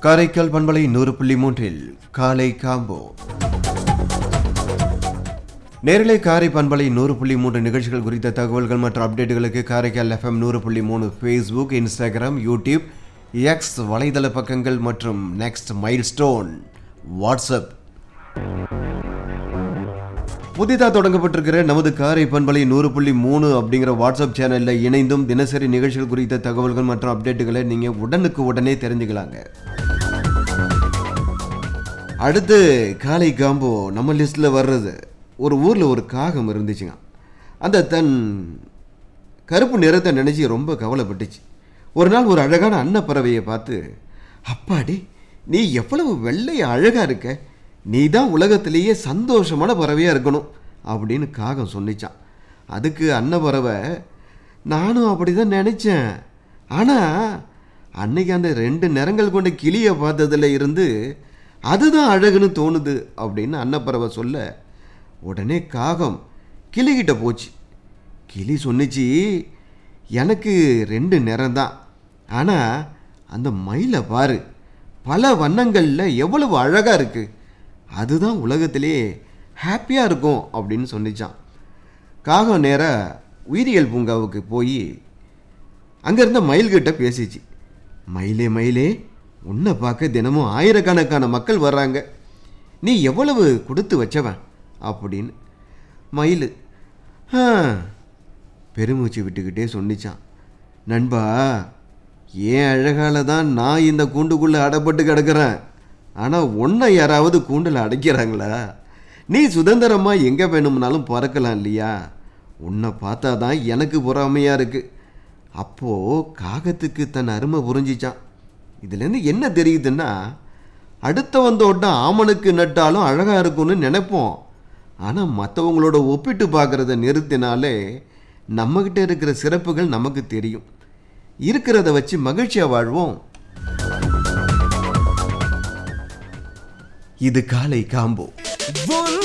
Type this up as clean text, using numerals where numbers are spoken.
காரைக்கால் பண்பலை 100.3 காலை காம்போ. நேரிலே காரை பண்பலை 100.3 நிகழ்ச்சிகள் குறித்த தகவல்கள் மற்றும் அப்டேட்டுகளுக்கு Karaikal FM 100.3 Facebook, Instagram, YouTube, X வலைதள பக்கங்கள் மற்றும் நெக்ஸ்ட் மைல்ஸ்டோன் வாட்ஸ்அப். புதிதாக தொடங்கப்பட்டிருக்கிற நமது காரை பண்பலை 100.3 அப்படிங்கிற வாட்ஸ்அப் சேனலில் இணைந்தும் தினசரி நிகழ்ச்சிகள் குறித்த தகவல்கள் மற்றும் அப்டேட்டுகளை நீங்கள் உடனுக்கு உடனே தெரிஞ்சுக்கலாங்க. அடுத்து காலை காம்போ நம்ம லிஸ்ட்டில் வர்றது, ஒரு ஊரில் ஒரு காகம் இருந்துச்சுங்க. அந்த தன் கருப்பு நிறத்தை நினச்சி ரொம்ப கவலைப்பட்டுச்சு. ஒரு நாள் ஒரு அழகான அன்னப்பறவையை பார்த்து, அப்பாடி நீ எவ்வளவு வெள்ளை அழகாக இருக்க, நீ தான் உலகத்திலேயே சந்தோஷமான பறவையாக இருக்கணும் அப்படின்னு காகம் சொன்னிச்சான். அதுக்கு அன்னப்பறவை, நானும் அப்படி தான் நினச்சேன், ஆனால் அன்னைக்கு அந்த 2 நிறங்கள் கொண்ட கிளியை பார்த்ததில் இருந்து அதுதான் அழகுன்னு தோணுது அப்படின்னு அன்னப்பறவை சொல்ல, உடனே காகம் கிளிகிட்ட போச்சு. கிளி சொன்னிச்சு, எனக்கு 2 நிறம் தான், ஆனால் அந்த மயிலை பாரு, பல வண்ணங்களில் எவ்வளவு அழகாக இருக்குது, அதுதான் உலகத்திலே ஹாப்பியாக இருக்கும் அப்படின்னு சொன்னிச்சான். காகம் நேராக உயிரியல் பூங்காவுக்கு போய் அங்கே இருந்த மயில்கிட்ட பேசிச்சு. மயிலே மயிலே, உன்னை பார்க்க தினமும் ஆயிரக்கணக்கான மக்கள் வர்றாங்க, நீ எவ்வளவு கொடுத்து வச்சவன் அப்படின்னு. மயில் பெருமூச்சு விட்டுக்கிட்டே சொன்னிச்சான், நண்பா, ஏன் அழகால தான் நான் இந்த கூண்டுக்குள்ளே அடைப்பட்டு கிடக்கிறேன், ஆனால் உன்னை யாராவது கூண்டில் அடைக்கிறாங்களா? நீ சுதந்திரமாக எங்கே வேணும்னாலும் பறக்கலாம் இல்லையா? உன்னை பார்த்தா தான் எனக்கு பொறாமையாக இருக்குது. அப்போது காகத்துக்கு தன் அருமை புரிஞ்சிச்சான். இதுலேருந்து என்ன தெரியுதுன்னா, அடுத்தவன் தோட்டம் ஆமனுக்கு நட்டாலும் அழகாக இருக்கும்னு நினைப்போம், ஆனால் மற்றவங்களோட ஒப்பிட்டு பார்க்குறத நிறுத்தினாலே நம்மக்கிட்ட இருக்கிற சிறப்புகள் நமக்கு தெரியும். இருக்கிறத வச்சு மகிழ்ச்சியாக வாழ்வோம். இது காலை காம்போ.